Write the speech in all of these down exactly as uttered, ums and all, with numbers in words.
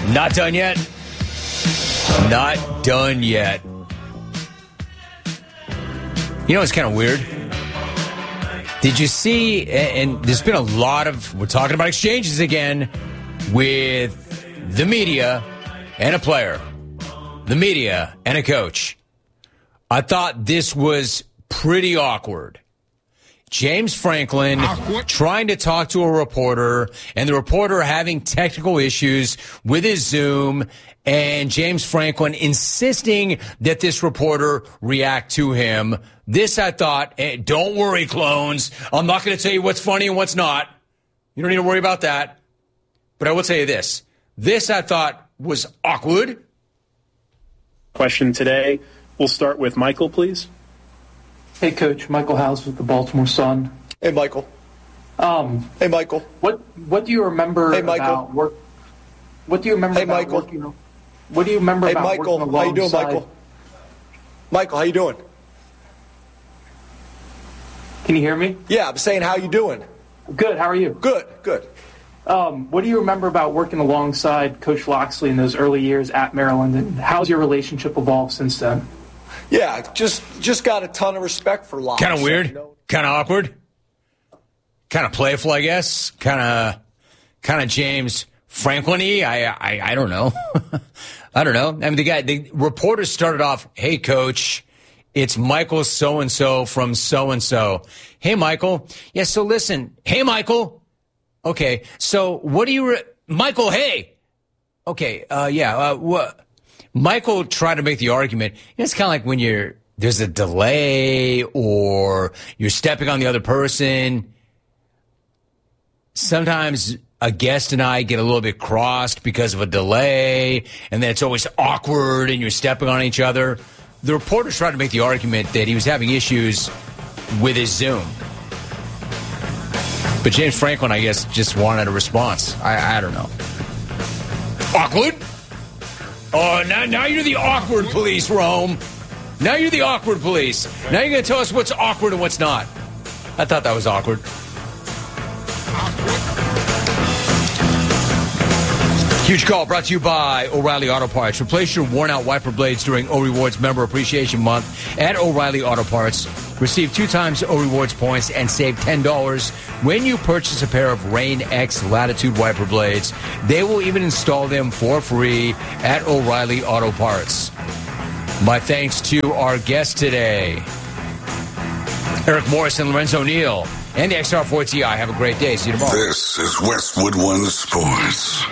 Not done yet. Not done yet. You know, it's kind of weird. Did you see, and there's been a lot of, we're talking about exchanges again with the media and a player, the media and a coach. I thought this was pretty awkward. James Franklin awkward. Trying to talk to a reporter, and the reporter having technical issues with his Zoom, and James Franklin insisting that this reporter react to him. This, I thought, eh, don't worry, clones. I'm not going to tell you what's funny and what's not. You don't need to worry about that. But I will tell you this. This, I thought, was awkward. Question today. We'll start with Michael, please. Hey, Coach. Michael Howes with the Baltimore Sun. Hey, Michael. Um, hey, Michael. What What do you remember hey, Michael. about work? What do you remember hey, about Michael. working? What do you remember hey, about Michael. working How you doing, alongside? Michael? Michael, how you doing? Can you hear me? Yeah, I'm saying, how you doing? Good. How are you? Good. Good. Um, what do you remember about working alongside Coach Loxley in those early years at Maryland, and how's your relationship evolved since then? Yeah, just just got a ton of respect for Lox. Kind of weird. You know? Kind of awkward. Kind of playful, I guess. Kind of, kind of James Franklin-y. I, I, I don't know. I don't know. I mean, the guy, the reporter started off, "Hey, Coach, it's Michael so-and-so from so-and-so. Hey, Michael. Yeah, so listen. Hey, Michael. Okay, so what do you... Re- Michael, hey. Okay, uh, yeah, uh, what... Michael tried to make the argument. It's kind of like when you're there's a delay or you're stepping on the other person. Sometimes a guest and I get a little bit crossed because of a delay, and then it's always awkward and you're stepping on each other. The reporter tried to make the argument that he was having issues with his Zoom. But James Franklin, I guess, just wanted a response. I, I don't know. Awkward? Oh, now, now you're the awkward police, Rome. Now you're the awkward police. Now you're going to tell us what's awkward and what's not. I thought that was awkward. Huge call brought to you by O'Reilly Auto Parts. Replace your worn-out wiper blades during O Rewards Member Appreciation Month at O'Reilly Auto Parts. Receive two times O Rewards points and save ten dollars when you purchase a pair of Rain X Latitude wiper blades. They will even install them for free at O'Reilly Auto Parts. My thanks to our guests today, Eric Morris and Lorenzo Neal, and the X R four T I. Have a great day. See you tomorrow. This is Westwood One Sports.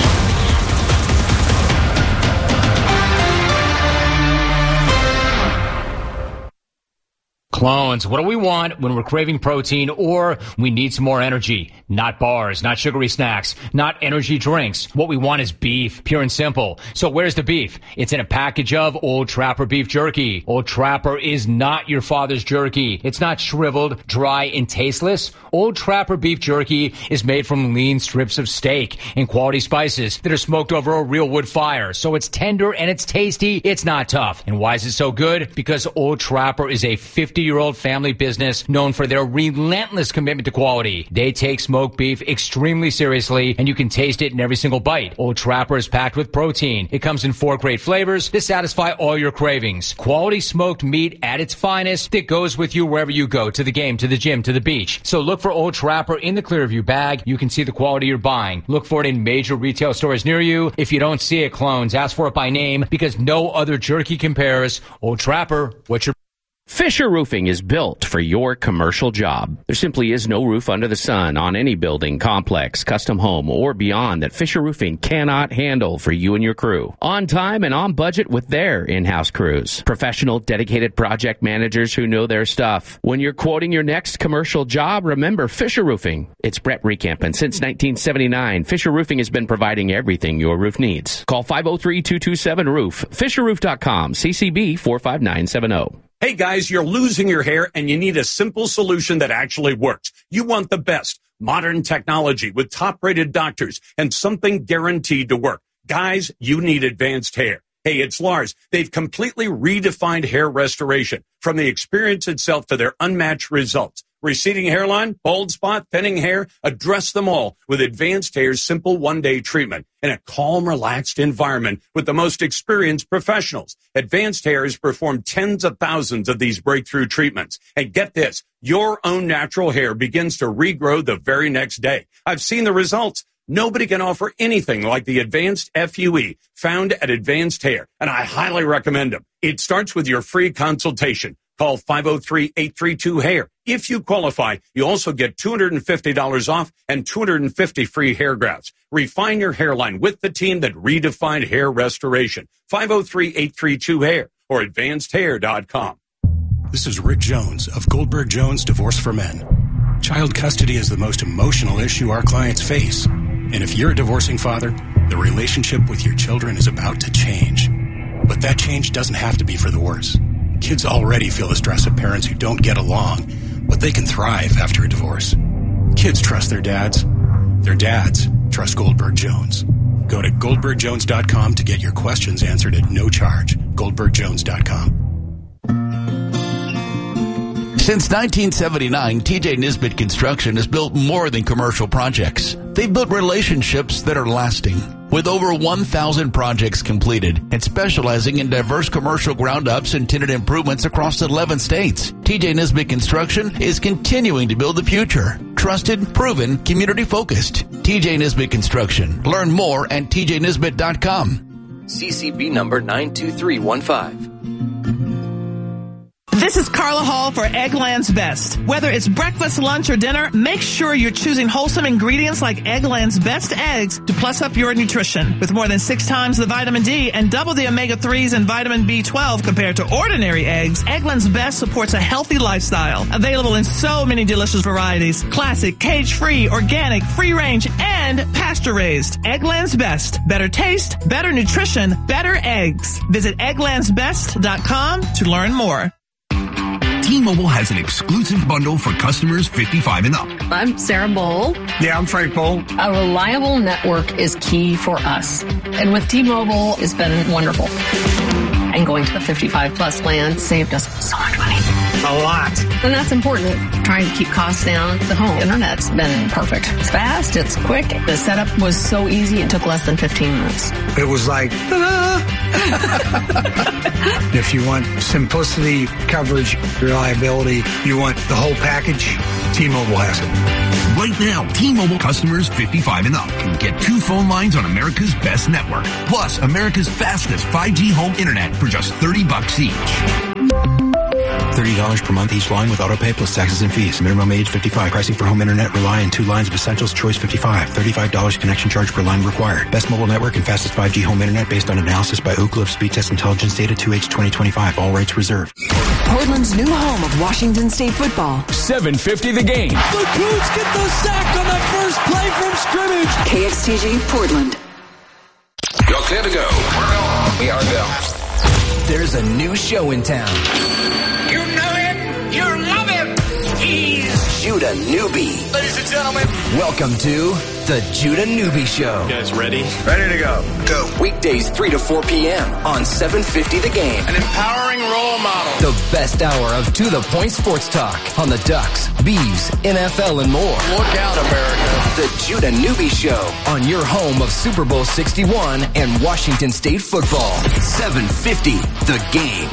Clones, what do we want when we're craving protein or we need some more energy? Not bars, not sugary snacks, not energy drinks. What we want is beef, pure and simple. So where's the beef? It's in a package of Old Trapper beef jerky. Old Trapper is not your father's jerky. It's not shriveled, dry, and tasteless. Old Trapper beef jerky is made from lean strips of steak and quality spices that are smoked over a real wood fire. So it's tender and it's tasty. It's not tough. And why is it so good? Because Old Trapper is a fifty-year-old family business known for their relentless commitment to quality. They take smoked beef extremely seriously, and you can taste it in every single bite. Old Trapper is packed with protein. It comes in four great flavors to satisfy all your cravings. Quality smoked meat at its finest that goes with you wherever you go, to the game, to the gym, to the beach. So look for Old Trapper in the Clearview bag. You can see the quality you're buying. Look for it in major retail stores near you. If you don't see it, clones, ask for it by name, because no other jerky compares. Old Trapper, what's your... Fisher Roofing is built for your commercial job. There simply is no roof under the sun on any building, complex, custom home, or beyond that Fisher Roofing cannot handle for you and your crew. On time and on budget with their in-house crews. Professional, dedicated project managers who know their stuff. When you're quoting your next commercial job, remember Fisher Roofing. It's Brett Recamp, and since nineteen seventy-nine, Fisher Roofing has been providing everything your roof needs. Call five oh three, two two seven, roof. fisher roof dot com, C C B four five nine seven zero. Hey guys, you're losing your hair and you need a simple solution that actually works. You want the best modern technology with top-rated doctors and something guaranteed to work. Guys, you need advanced hair. Hey, it's Lars. They've completely redefined hair restoration, from the experience itself to their unmatched results. receding hairline, bald spot, thinning hair, address them all with Advanced Hair's simple one-day treatment in a calm, relaxed environment with the most experienced professionals. Advanced Hair has performed tens of thousands of these breakthrough treatments. And get this, your own natural hair begins to regrow the very next day. I've seen the results. Nobody can offer anything like the Advanced F U E found at Advanced Hair, and I highly recommend them. It starts with your free consultation. Call five oh three, eight three two, hair. If you qualify, you also get two hundred fifty dollars off and two hundred fifty free hair grafts. Refine your hairline with the team that redefined hair restoration. five oh three, eight three two, hair or advanced hair dot com. This is Rick Jones of Goldberg Jones Divorce for Men. Child custody is the most emotional issue our clients face. And if you're a divorcing father, the relationship with your children is about to change. But that change doesn't have to be for the worse. Kids already feel the stress of parents who don't get along, but they can thrive after a divorce. Kids trust their dads. Their dads trust Goldberg Jones. Go to goldberg jones dot com to get your questions answered at no charge. goldberg jones dot com. Since nineteen seventy-nine, T J Nisbet Construction has built more than commercial projects. They've built relationships that are lasting. With over one thousand projects completed and specializing in diverse commercial ground-ups and tenant improvements across eleven states, T J Nisbet Construction is continuing to build the future. Trusted, proven, community-focused. T J Nisbet Construction. Learn more at t j nisbet dot com. C C B number nine two three one five. This is Carla Hall for Eggland's Best. Whether it's breakfast, lunch, or dinner, make sure you're choosing wholesome ingredients like Eggland's Best eggs to plus up your nutrition. With more than six times the vitamin D and double the omega threes and vitamin B twelve compared to ordinary eggs, Eggland's Best supports a healthy lifestyle. Available in so many delicious varieties. Classic, cage-free, organic, free-range, and pasture-raised. Eggland's Best. Better taste, better nutrition, better eggs. Visit egglands best dot com to learn more. T-Mobile has an exclusive bundle for customers fifty-five and up. I'm Sarah Bowl. Yeah, I'm Frank Bowl. A reliable network is key for us. And with T-Mobile, it's been wonderful. And going to the fifty-five plus plan saved us so much money. A lot. And that's important. Trying to keep costs down. The home internet's been perfect. It's fast. It's quick. The setup was so easy. It took less than fifteen minutes. It was like, if you want simplicity, coverage, reliability, you want the whole package, T-Mobile has it. Right now, T-Mobile customers fifty-five and up can get two phone lines on America's best network, plus America's fastest five G home internet for just thirty bucks each. thirty dollars per month each line with autopay plus taxes and fees. Minimum age fifty-five. Pricing for home internet rely on two lines of Essentials Choice fifty-five. thirty-five dollars connection charge per line required. Best mobile network and fastest five G home internet based on analysis by Ookla of Speed Test Intelligence data two H twenty twenty-five. All rights reserved. Portland's new home of Washington State football. seven fifty the game. The Cougs get the sack on that first play from scrimmage. K X T G Portland. You're clear to go. We are go. There's a new show in town. You know him. You love him. He's Judah Newby. Ladies and gentlemen, welcome to the Judah Newby Show. You guys ready? Ready to go. Go. Weekdays three to four p.m. on seven fifty The Game. An empowering role model. The best hour of To The Point sports talk on the Ducks, Beavs, N F L, and more. Look out, America. The Judah Newby Show on your home of Super Bowl sixty-one and Washington State football. seven fifty The Game.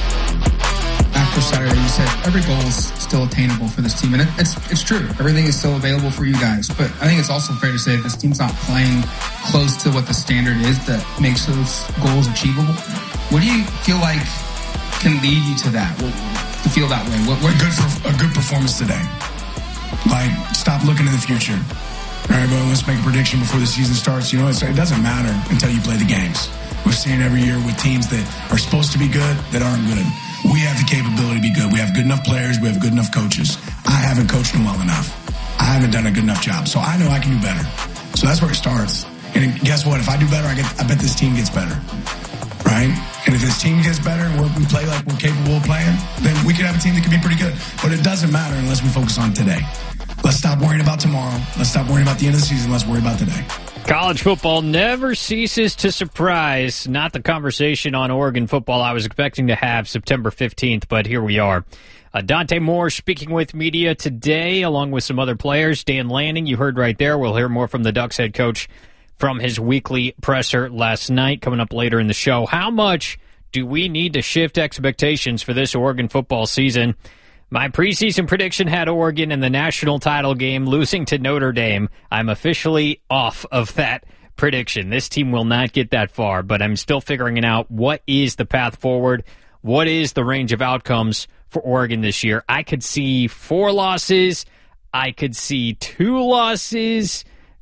After Saturday, you said every goal is still attainable for this team, and it, it's it's true. Everything is still available for you guys, but I think it's also fair to say this team's not playing close to what the standard is that makes those goals achievable. What do you feel like can lead you to that? What, to feel that way? What, what good for a good performance today? Like, stop looking to the future. All right, but let's make a prediction before the season starts. You know, it's, it doesn't matter until you play the games. We've seen it every year with teams that are supposed to be good that aren't good. We have the capability to be good. We have good enough players. We have good enough coaches. I haven't coached them well enough. I haven't done a good enough job. So I know I can do better. So that's where it starts. And guess what? If I do better, I get. I bet this team gets better. Right? And if this team gets better and we're, we play like we're capable of playing, then we could have a team that could be pretty good. But it doesn't matter unless we focus on today. Let's stop worrying about tomorrow. Let's stop worrying about the end of the season. Let's worry about today. College football never ceases to surprise. Not the conversation on Oregon football I was expecting to have September fifteenth, but here we are. Uh, Dante Moore speaking with media today, along with some other players. Dan Lanning, you heard right there. We'll hear more from the Ducks head coach from his weekly presser last night, coming up later in the show. How much do we need to shift expectations for this Oregon football season? My preseason prediction had Oregon in the national title game, losing to Notre Dame. I'm officially off of that prediction. This team will not get that far, but I'm still figuring out what is the path forward. What is the range of outcomes for Oregon this year? I could see four losses. I could see two losses,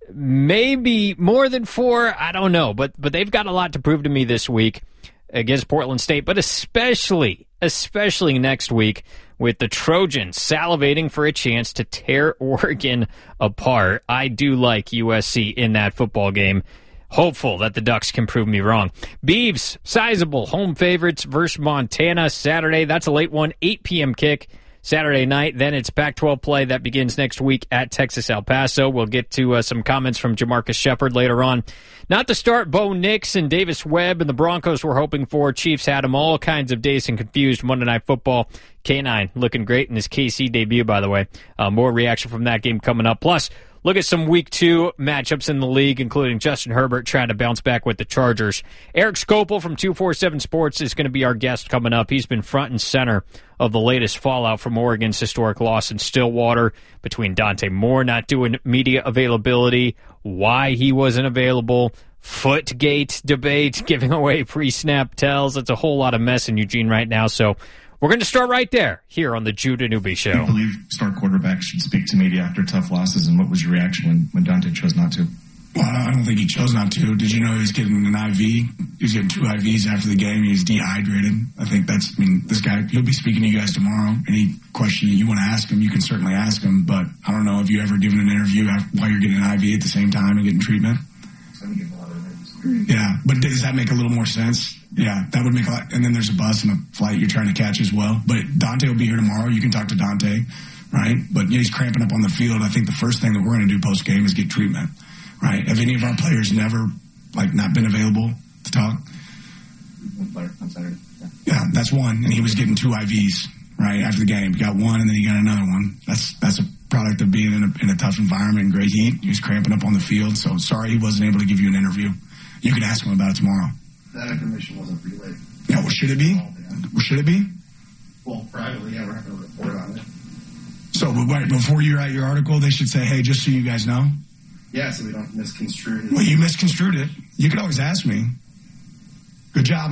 maybe more than four. I don't know, but but they've got a lot to prove to me this week against Portland State, but especially, especially next week with the Trojans salivating for a chance to tear Oregon apart. I do like U S C in that football game. Hopeful that the Ducks can prove me wrong. Beavs, sizable home favorites versus Montana Saturday. That's a late one, eight p.m. kick Saturday night. Then it's Pac twelve play that begins next week at Texas El Paso. We'll get to uh, some comments from Jamarcus Shepard later on. Not to start Bo Nix and Davis Webb and the Broncos were hoping for. Chiefs had them all kinds of dazed and confused Monday Night Football. K nine looking great in his K C debut, by the way. Uh, more reaction from that game coming up. Plus, look at some week two matchups in the league, including Justin Herbert trying to bounce back with the Chargers. Eric Skopel from two forty-seven Sports is going to be our guest coming up. He's been front and center of the latest fallout from Oregon's historic loss in Stillwater, between Dante Moore not doing media availability, why he wasn't available, Footgate debate, giving away pre-snap tells. It's a whole lot of mess in Eugene right now, so we're going to start right there here on the Judah Newby Show. I believe star quarterbacks should speak to media after tough losses, and what was your reaction when, when Dante chose not to? Well, I don't think he chose not to. Did you know he was getting an I V? He was getting two I Vs after the game. He was dehydrated. I think that's, I mean, this guy, he'll be speaking to you guys tomorrow. Any question you want to ask him, you can certainly ask him, but I don't know if you ever given an interview while you're getting an I V at the same time and getting treatment. Yeah, but does that make a little more sense? Yeah, that would make a lot. And then there's a bus and a flight you're trying to catch as well. But Dante will be here tomorrow. You can talk to Dante, right? But you know, he's cramping up on the field. I think the first thing that we're going to do post game is get treatment, right? Have any of our players never like not been available to talk? One player on Saturday. Yeah. yeah, that's one. And he was getting two I Vs right after the game. He got one and then he got another one. That's that's a product of being in a, in a tough environment and great heat. He was cramping up on the field. So sorry he wasn't able to give you an interview. You can ask him about it tomorrow. That information wasn't relayed. Yeah, well, should it be? Well, should it be? Well, privately, yeah, we're not going to report on it. So, but right before you write your article, they should say, hey, just so you guys know? Yeah, so we don't misconstrue it. Well, you misconstrued it. You could always ask me. Good job.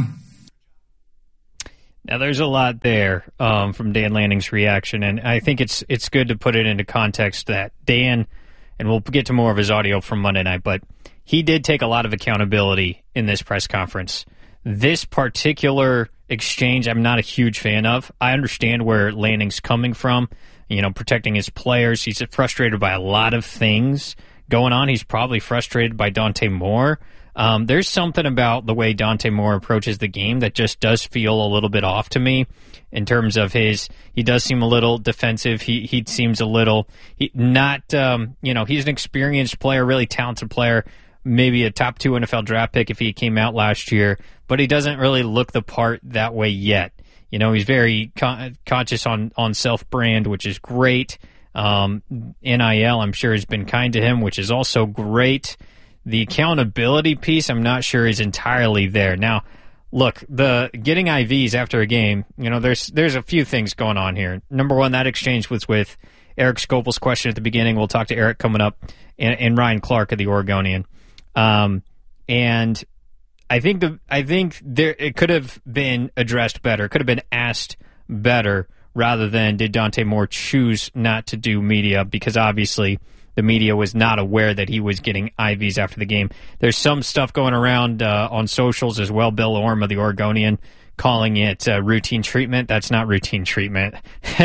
Now, there's a lot there um, from Dan Lanning's reaction, and I think it's it's good to put it into context that Dan, and we'll get to more of his audio from Monday night, but he did take a lot of accountability in this press conference. This particular exchange, I'm not a huge fan of. I understand where Lanning's coming from, you know, protecting his players. He's frustrated by a lot of things going on. He's probably frustrated by Dante Moore. Um, there's something about the way Dante Moore approaches the game that just does feel a little bit off to me in terms of his, he does seem a little defensive. He he seems a little, he, not, um, you know, he's an experienced player, really talented player, maybe a top two N F L draft pick if he came out last year, but he doesn't really look the part that way yet. You know, he's very con- conscious on, on self-brand, which is great. Um, N I L, I'm sure, has been kind to him, which is also great. The accountability piece, I'm not sure is entirely there. Now, look, the getting I Vs after a game, you know, there's there's a few things going on here. Number one, that exchange was with Eric Skopel's question at the beginning. We'll talk to Eric coming up, and, and Ryan Clark of the Oregonian. Um, and I think the I think there it could have been addressed better. It could have been asked better rather than did Dante Moore choose not to do media, because obviously the media was not aware that he was getting I Vs after the game. There's some stuff going around uh, on socials as well. Bill Orm of the Oregonian calling it uh, routine treatment. That's not routine treatment.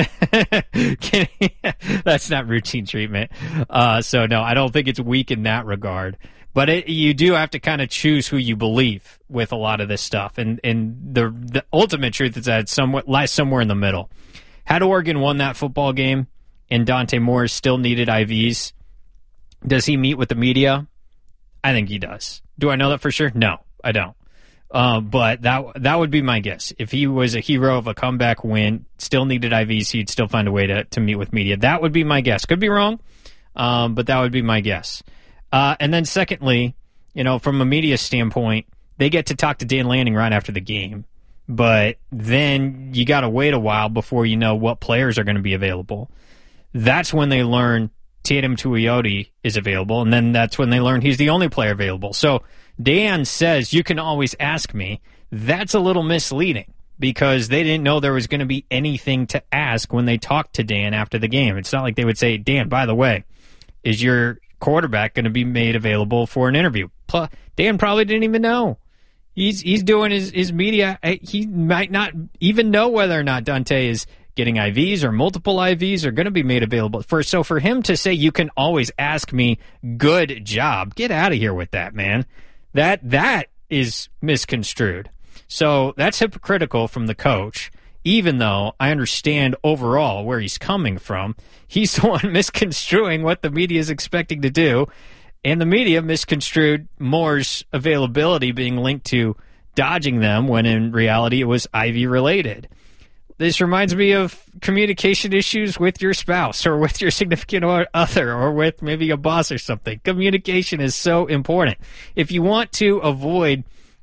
That's not routine treatment. Uh, so, no, I don't think it's weak in that regard. But it, you do have to kind of choose who you believe with a lot of this stuff. And, and the, the ultimate truth is that it somewhat lies somewhere in the middle. Had Oregon won that football game and Dante Moore still needed I Vs, does he meet with the media? I think he does. Do I know that for sure? No, I don't. Uh, but that that would be my guess. If he was a hero of a comeback win, still needed I Vs, he'd still find a way to, to meet with media. That would be my guess. Could be wrong, um, but that would be my guess. Uh, and then secondly, you know, from a media standpoint, they get to talk to Dan Lanning right after the game. But then you got to wait a while before you know what players are going to be available. That's when they learn Tatum Tuioti is available, and then that's when they learn he's the only player available. So Dan says, you can always ask me. That's a little misleading because they didn't know there was going to be anything to ask when they talked to Dan after the game. It's not like they would say, Dan, by the way, is your quarterback going to be made available for an interview? Plus, Dan probably didn't even know. He's he's doing his, his media. He might not even know whether or not Dante is getting I Vs or multiple I Vs are going to be made available. For, so for him to say, you can always ask me, good job, get out of here with that, man. That That is misconstrued. So that's hypocritical from the coach, even though I understand overall where he's coming from. He's the one misconstruing what the media is expecting to do. And the media misconstrued Moore's availability being linked to dodging them when in reality it was I V related. This reminds me of communication issues with your spouse or with your significant other or with maybe a boss or something. Communication is so important. If you want to avoid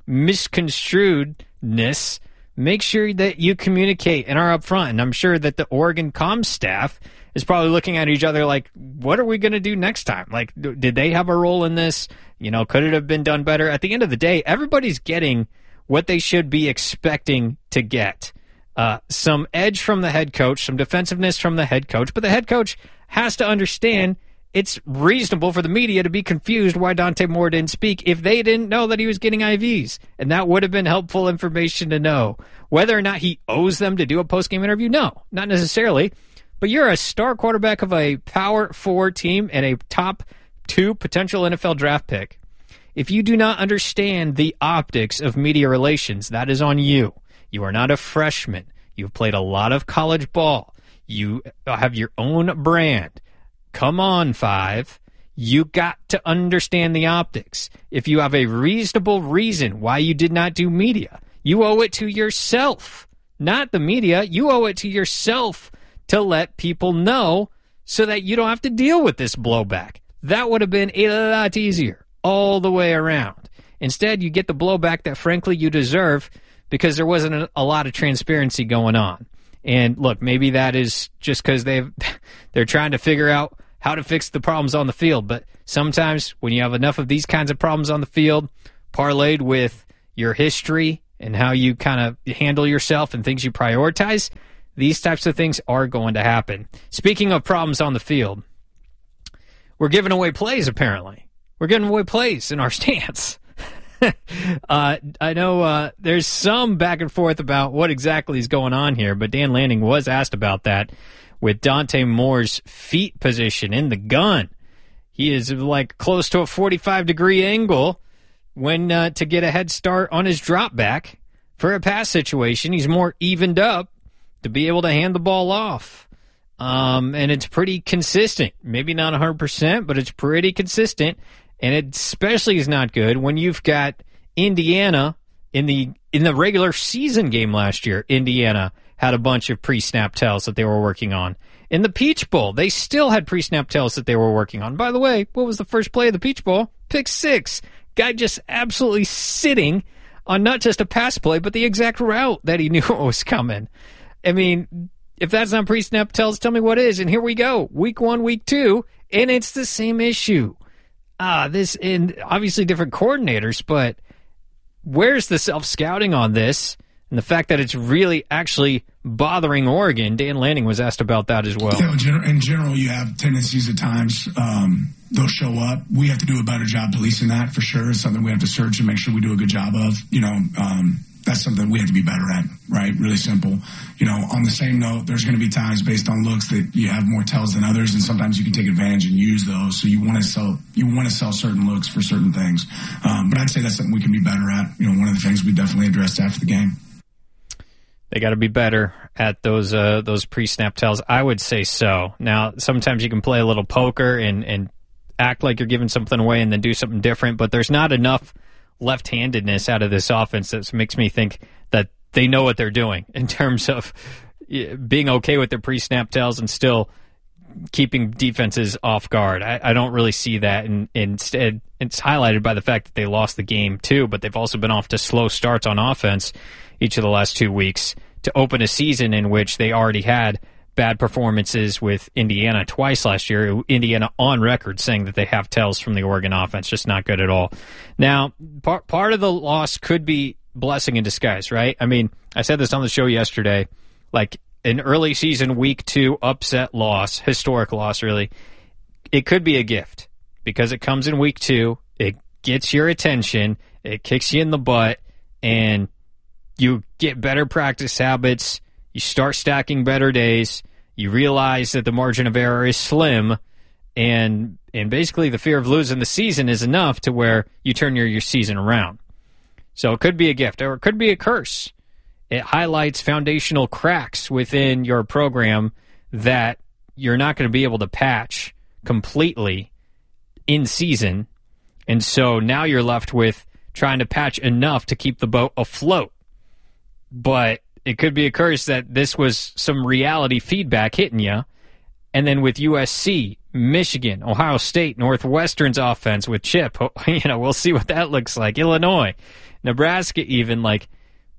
misconstruedness, make sure that you communicate and are upfront. And I'm sure that the Oregon comm staff is probably looking at each other like, what are we going to do next time? Like, did they have a role in this? You know, could it have been done better? At the end of the day, everybody's getting what they should be expecting to get. Uh, some edge from the head coach, some defensiveness from the head coach, but the head coach has to understand it's reasonable for the media to be confused why Dante Moore didn't speak if they didn't know that he was getting I Vs, and that would have been helpful information to know. Whether or not he owes them to do a post-game interview, no, not necessarily. But you're a star quarterback of a Power Four team and a top two potential N F L draft pick. If you do not understand the optics of media relations, that is on you. You are not a freshman. You've played a lot of college ball. You have your own brand. Come on, Five. You got to understand the optics. If you have a reasonable reason why you did not do media, you owe it to yourself, not the media. You owe it to yourself to let people know so that you don't have to deal with this blowback. That would have been a lot easier all the way around. Instead, you get the blowback that, frankly, you deserve because there wasn't a, a lot of transparency going on. And look, maybe that is just because they've they're trying to figure out how to fix the problems on the field. But sometimes when you have enough of these kinds of problems on the field, parlayed with your history and how you kind of handle yourself and things you prioritize, these types of things are going to happen. Speaking of problems on the field, we're giving away plays, apparently. We're giving away plays in our stance. uh, I know uh, there's some back and forth about what exactly is going on here, but Dan Lanning was asked about that with Dante Moore's feet position in the gun. He is like close to a forty-five degree angle when uh, to get a head start on his drop back. For a pass situation, he's more evened up to be able to hand the ball off. Um, and it's pretty consistent. Maybe not one hundred percent, but it's pretty consistent. And it especially is not good when you've got Indiana in the in the regular season game last year. Indiana had a bunch of pre-snap tells that they were working on. In the Peach Bowl, they still had pre-snap tells that they were working on. By the way, what was the first play of the Peach Bowl? Pick six. Guy just absolutely sitting on not just a pass play, but the exact route that he knew was coming. I mean, if that's not pre-snap tells, tell me what is. And here we go. Week one, week two, and it's the same issue. Ah, this, and obviously different coordinators, but where's the self-scouting on this? And the fact that it's really actually bothering Oregon. Dan Lanning was asked about that as well. You know, in, general, in general, you have tendencies at times. Um, they'll show up. We have to do a better job policing that for sure. It's something we have to search and make sure we do a good job of. You know, um, that's something we have to be better at, right? Really simple. You know, on the same note, there's going to be times based on looks that you have more tells than others, and sometimes you can take advantage and use those. So you want to sell, you want to sell certain looks for certain things. Um, but I'd say that's something we can be better at. You know, one of the things we definitely addressed after the game. They got to be better at those uh, those pre-snap tells. I would say so. Now, sometimes you can play a little poker and, and act like you're giving something away and then do something different, but there's not enough left-handedness out of this offense that makes me think that they know what they're doing in terms of being okay with their pre-snap tells and still keeping defenses off guard. I, I don't really see that. And, and instead, it's highlighted by the fact that they lost the game too, but they've also been off to slow starts on offense each of the last two weeks to open a season in which they already had bad performances with Indiana twice last year. Indiana on record saying that they have tells from the Oregon offense, just not good at all. Now, part part of the loss could be blessing in disguise, right? I mean, I said this on the show yesterday, like an early season week two upset loss, historic loss really, it could be a gift because it comes in week two, it gets your attention, it kicks you in the butt, and you get better practice habits, you start stacking better days, you realize that the margin of error is slim, and and basically the fear of losing the season is enough to where you turn your, your season around. So it could be a gift, or it could be a curse. It highlights foundational cracks within your program that you're not going to be able to patch completely in season, and so now you're left with trying to patch enough to keep the boat afloat. But it could be a curse that this was some reality feedback hitting you, and then with U S C, Michigan, Ohio State, Northwestern's offense with Chip, you know, we'll see what that looks like. Illinois, Nebraska, even like.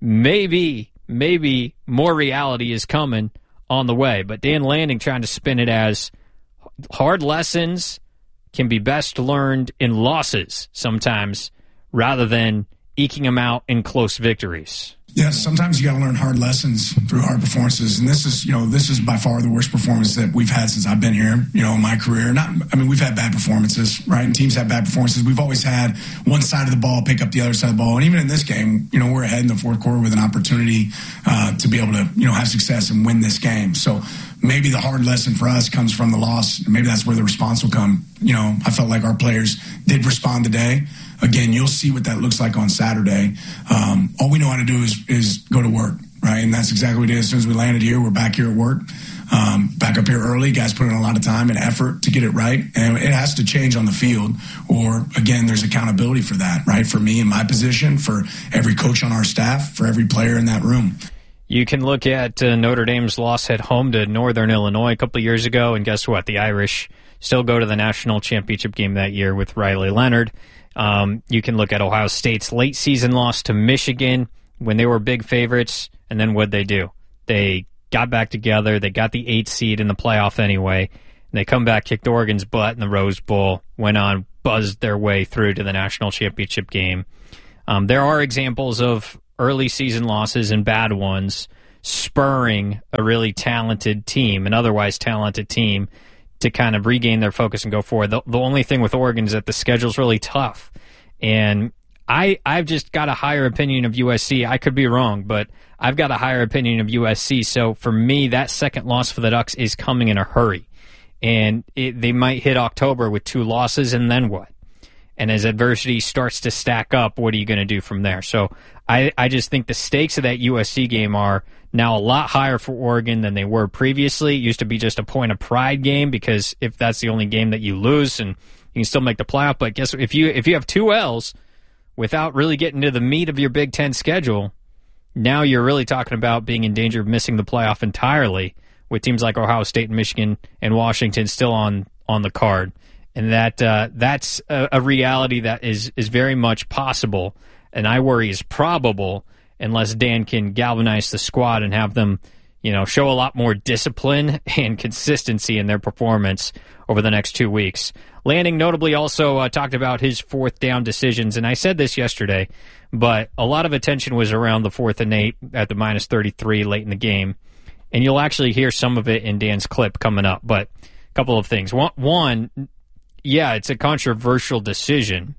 Maybe, maybe more reality is coming on the way. But Dan Lanning trying to spin it as hard lessons can be best learned in losses sometimes rather than eking them out in close victories. Yeah, sometimes you got to learn hard lessons through hard performances, and this is, you know, this is by far the worst performance that we've had since I've been here, you know, in my career. Not, I mean, we've had bad performances, right? And teams have bad performances. We've always had one side of the ball pick up the other side of the ball, and even in this game, you know, we're ahead in the fourth quarter with an opportunity uh, to be able to, you know, have success and win this game. So maybe the hard lesson for us comes from the loss, and maybe that's where the response will come. You know, I felt like our players did respond today. Again, you'll see what that looks like on Saturday. Um, all we know how to do is is go to work, right? And that's exactly what we did. As soon as we landed here, we're back here at work, um, back up here early. Guys put in a lot of time and effort to get it right. And it has to change on the field, or, again, there's accountability for that, right? For me in my position, for every coach on our staff, for every player in that room. You can look at uh, Notre Dame's loss at home to Northern Illinois a couple of years ago, and guess what? The Irish still go to the national championship game that year with Riley Leonard. Um, you can look at Ohio State's late season loss to Michigan when they were big favorites, and then what'd they do? They got back together, they got the eighth seed in the playoff anyway, and they come back, kicked Oregon's butt in the Rose Bowl, went on, buzzed their way through to the national championship game. Um, there are examples of early season losses and bad ones spurring a really talented team, an otherwise talented team, to kind of regain their focus and go forward. The, the only thing with Oregon is that the schedule's really tough. And I, I've just got a higher opinion of U S C. I could be wrong, but I've got a higher opinion of U S C. So for me, that second loss for the Ducks is coming in a hurry. And it, they might hit October with two losses, and then what? And as adversity starts to stack up, what are you going to do from there? So I, I just think the stakes of that U S C game are now a lot higher for Oregon than they were previously. It used to be just a point of pride game, because if that's the only game that you lose, and you can still make the playoff, but guess what? If you if you have two L's without really getting to the meat of your Big Ten schedule, now you're really talking about being in danger of missing the playoff entirely, with teams like Ohio State and Michigan and Washington still on, on the card. And that uh, that's a, a reality that is, is very much possible, and I worry is probable, unless Dan can galvanize the squad and have them, you know, show a lot more discipline and consistency in their performance over the next two weeks. Lanning notably also uh, talked about his fourth down decisions, and I said this yesterday, but a lot of attention was around the fourth and eight at the minus thirty-three late in the game, and you'll actually hear some of it in Dan's clip coming up. But a couple of things. One, one yeah, it's a controversial decision.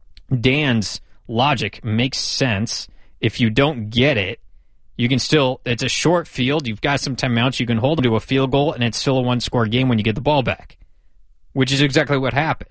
Dan's logic makes sense. If you don't get it, you can still, it's a short field, you've got some timeouts, you can hold them to a field goal, and it's still a one-score game when you get the ball back, which is exactly what happened.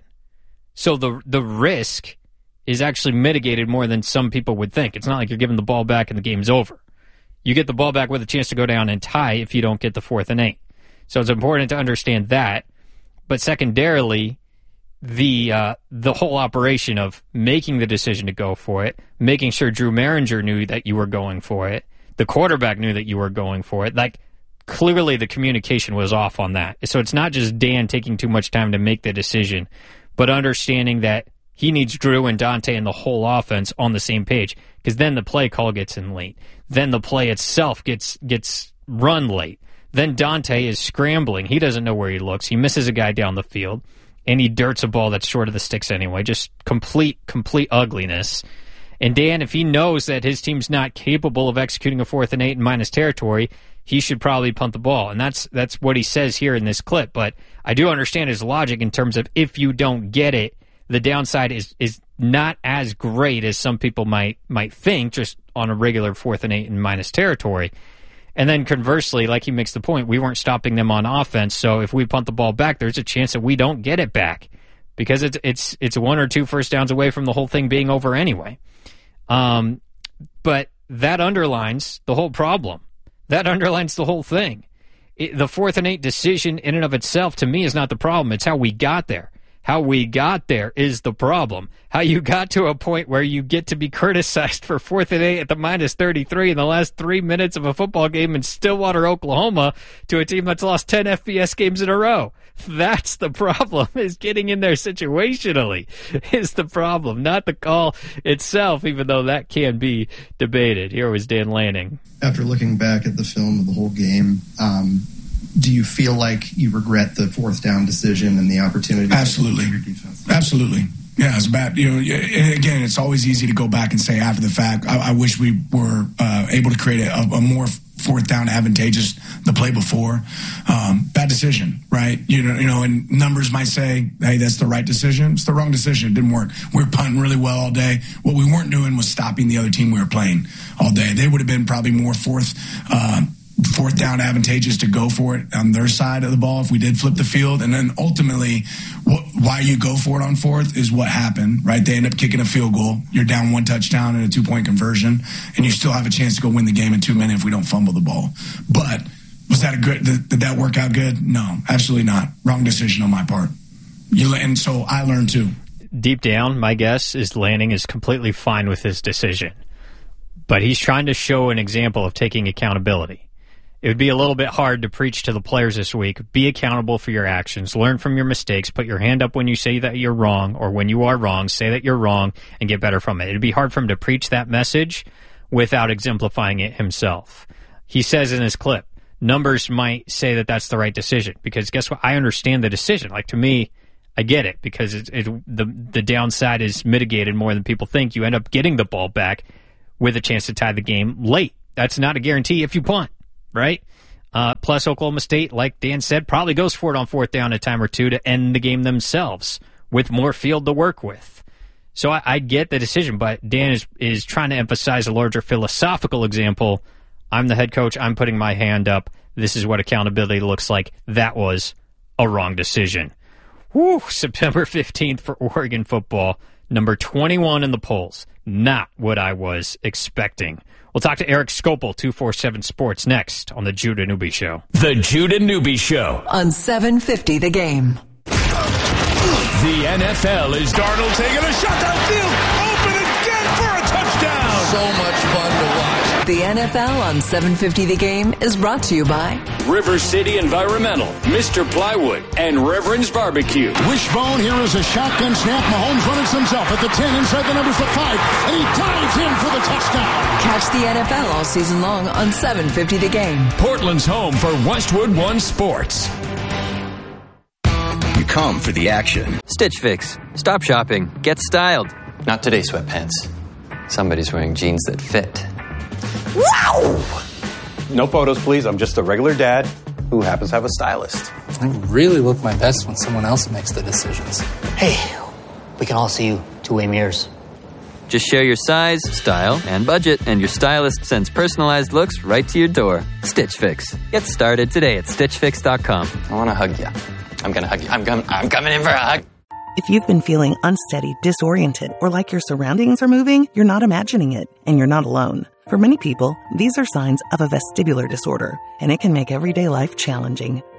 So the the risk is actually mitigated more than some people would think. It's not like you're giving the ball back and the game's over. You get the ball back with a chance to go down and tie if you don't get the fourth and eight. So it's important to understand that. But secondarily, the uh, the whole operation of making the decision to go for it, making sure Drew Maringer knew that you were going for it, the quarterback knew that you were going for it. Like, clearly the communication was off on that. So it's not just Dan taking too much time to make the decision, but understanding that he needs Drew and Dante and the whole offense on the same page, because then the play call gets in late. Then the play itself gets gets run late. Then Dante is scrambling. He doesn't know where he looks. He misses a guy down the field, and he dirts a ball that's short of the sticks anyway. Just complete, complete ugliness. And Dan, if he knows that his team's not capable of executing a fourth and eight in minus territory, he should probably punt the ball. And that's that's what he says here in this clip. But I do understand his logic in terms of if you don't get it, the downside is is not as great as some people might might think, just on a regular fourth and eight in minus territory. And then conversely, like he makes the point, we weren't stopping them on offense, so if we punt the ball back, there's a chance that we don't get it back because it's it's it's one or two first downs away from the whole thing being over anyway. Um, but that underlines the whole problem. That underlines the whole thing. It, the fourth and eight decision in and of itself, to me, is not the problem. It's how we got there. How we got there is the problem. How you got to a point where you get to be criticized for fourth and eight at the minus thirty-three in the last three minutes of a football game in Stillwater, Oklahoma, to a team that's lost ten F B S games in a row. That's the problem, is getting in there situationally is the problem, not the call itself, even though that can be debated. Here was Dan Lanning. After looking back at the film of the whole game, um, do you feel like you regret the fourth down decision and the opportunity? Absolutely. Absolutely. Yeah, it's bad. You know, again, it's always easy to go back and say after the fact, I, I wish we were uh, able to create a, a more fourth down advantageous the play before. Um, bad decision, right? You know, you know, and numbers might say, hey, that's the right decision. It's the wrong decision. It didn't work. We were punting really well all day. What we weren't doing was stopping the other team we were playing all day. They would have been probably more fourth uh fourth down advantageous to go for it on their side of the ball if we did flip the field. And then ultimately, what, why you go for it on fourth is what happened, right? They end up kicking a field goal. You're down one touchdown and a two-point conversion, and you still have a chance to go win the game in two minutes if we don't fumble the ball. But was that a good, did, did that work out good? No, absolutely not. Wrong decision on my part. You, and so I learned too. Deep down, my guess is Lanning is completely fine with his decision. But he's trying to show an example of taking accountability. It would be a little bit hard to preach to the players this week. Be accountable for your actions. Learn from your mistakes. Put your hand up when you say that you're wrong, or when you are wrong, say that you're wrong, and get better from it. It would be hard for him to preach that message without exemplifying it himself. He says in his clip, numbers might say that that's the right decision, because guess what? I understand the decision. Like, to me, I get it, because it, it, the, the downside is mitigated more than people think. You end up getting the ball back with a chance to tie the game late. That's not a guarantee if you punt. Right? Uh, plus, Oklahoma State, like Dan said, probably goes for it on fourth down a time or two to end the game themselves with more field to work with. So I, I get the decision, but Dan is, is trying to emphasize a larger philosophical example. I'm the head coach. I'm putting my hand up. This is what accountability looks like. That was a wrong decision. Woo! September fifteenth for Oregon football. Number twenty-one in the polls. Not what I was expecting. We'll talk to Eric Skopel, two forty-seven Sports, next on The Judah Newby Show. The Judah Newby Show. On seven fifty The Game. The N F L is Darnold taking a shot downfield. Open again for a touchdown. So much fun to watch. The N F L on seven fifty The Game is brought to you by River City Environmental, Mister Plywood, and Reverend's Barbecue. Wishbone, here is a shotgun snap. Mahomes runs himself at the ten, inside the numbers the five, and he dives in for the touchdown. Catch the N F L all season long on seven fifty The Game. Portland's home for Westwood One Sports. You come for the action. Stitch Fix. Stop shopping. Get styled. Not today, sweatpants. Somebody's wearing jeans that fit. Wow! No photos, please. I'm just a regular dad who happens to have a stylist. I really look my best when someone else makes the decisions. Hey, we can all see you two-way mirrors. Just share your size, style, and budget, and your stylist sends personalized looks right to your door. Stitch Fix. Get started today at stitch fix dot com. I want to hug you. I'm going to hug you. I'm, com- I'm coming in for a hug. If you've been feeling unsteady, disoriented, or like your surroundings are moving, you're not imagining it, and you're not alone. For many people, these are signs of a vestibular disorder, and it can make everyday life challenging.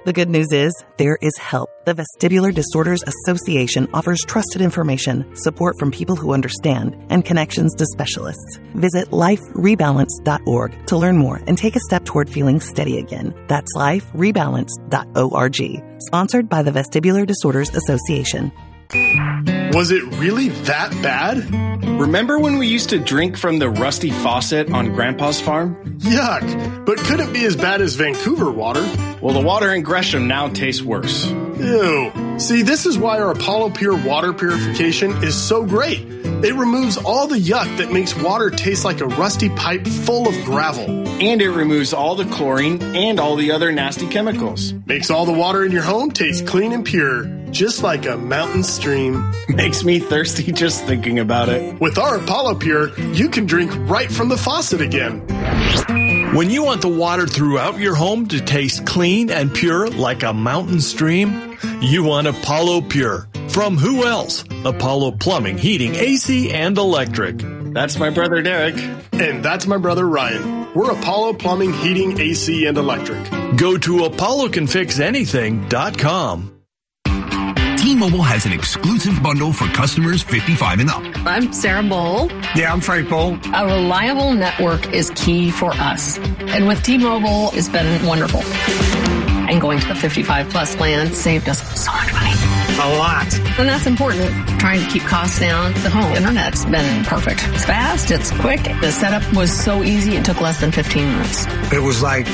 The good news is there is help. The Vestibular Disorders Association offers trusted information, support from people who understand, and connections to specialists. Visit life rebalance dot org to learn more and take a step toward feeling steady again. That's life rebalance dot org. Sponsored by the Vestibular Disorders Association. Was it really that bad? Remember when we used to drink from the rusty faucet on Grandpa's farm? Yuck, but couldn't be as bad as Vancouver water. Well, the water in Gresham now tastes worse. Ew. See, this is why our Apollo Pure water purification is so great. It removes all the yuck that makes water taste like a rusty pipe full of gravel. And it removes all the chlorine and all the other nasty chemicals. Makes all the water in your home taste clean and pure, just like a mountain stream. Makes me thirsty just thinking about it. With our Apollo Pure, you can drink right from the faucet again. When you want the water throughout your home to taste clean and pure like a mountain stream, you want Apollo Pure. From who else? Apollo Plumbing, Heating, A C, and Electric. That's my brother Derek. And that's my brother Ryan. We're Apollo Plumbing, Heating, A C, and Electric. Go to apollo can fix anything dot com. T-Mobile has an exclusive bundle for customers fifty-five and up. I'm Sarah Bowl. Yeah, I'm Frank Bowl. A reliable network is key for us. And with T-Mobile, it's been wonderful. And going to the fifty-five plus plan saved us so much money. A lot. And that's important. Trying to keep costs down. The home internet's been perfect. It's fast. It's quick. The setup was so easy. It took less than fifteen minutes. It was like,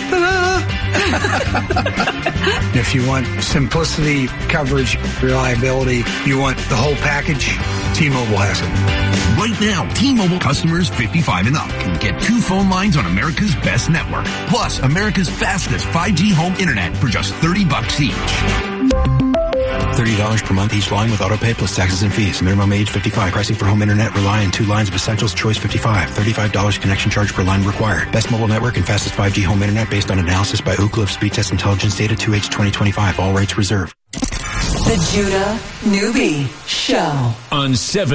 if you want simplicity, coverage, reliability, you want the whole package, T-Mobile has it. Right now, T-Mobile customers fifty-five and up can get two phone lines on America's best network, plus America's fastest five G home internet for just thirty bucks each. thirty dollars per month each line with autopay plus taxes and fees. Minimum age fifty-five. Pricing for home internet rely on two lines of Essentials Choice fifty-five. thirty-five dollars connection charge per line required. Best mobile network and fastest five G home internet based on analysis by Ookla of Speed Test Intelligence Data two H twenty twenty-five. All rates reserved. The Judah Newbie Show. On seven